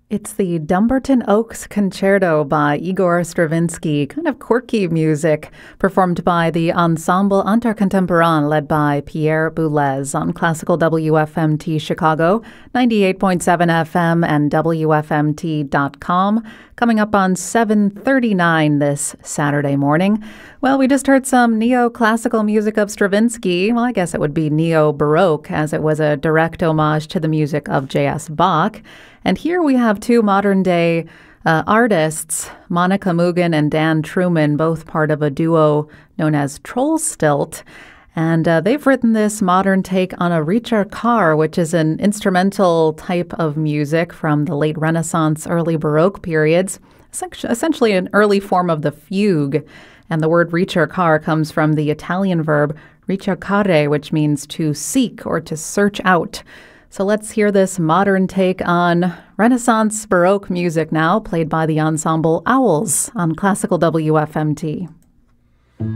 It's the Dumbarton Oaks Concerto by Igor Stravinsky, kind of quirky music performed by the Ensemble Intercontemporain led by Pierre Boulez on Classical WFMT Chicago, 98.7 FM and WFMT.com. Coming up on 7:39 this Saturday morning. Well, we just heard some neoclassical music of Stravinsky. Well, I guess it would be neo-Baroque, as it was a direct homage to the music of J.S. Bach. And here we have two modern-day artists, Monica Moogan and Dan Truman, both part of a duo known as Trollstilt. And they've written this modern take on a ricercar, which is an instrumental type of music from the late Renaissance, early Baroque periods, essentially an early form of the fugue. And the word ricercar comes from the Italian verb ricercare, which means to seek or to search out. So let's hear this modern take on Renaissance Baroque music now, played by the ensemble Owls on Classical WFMT.